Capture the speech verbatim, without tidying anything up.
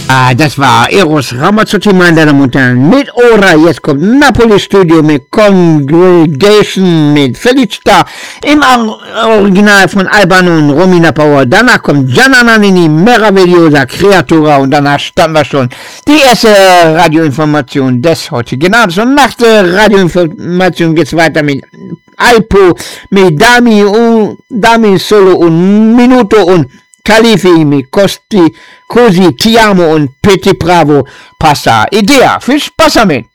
Ah, das war Eros Ramazzotti, meine Damen und Herren, mit Ora. Jetzt kommt Napoli Studio mit Congregation mit Felicita im Original von Albano und Romina Power. Danach kommt Gianna Nannini, Meravigliosa Creatura, und danach standen wir schon die erste Radioinformation des heutigen Abends. Und nach der Radioinformation geht es weiter mit Alpo, mit Dami, und Dami Solo und Minuto und Califi mit Costi, Cosi, Ti Amo und Petit Bravo Passa Idea. Viel Spaß damit!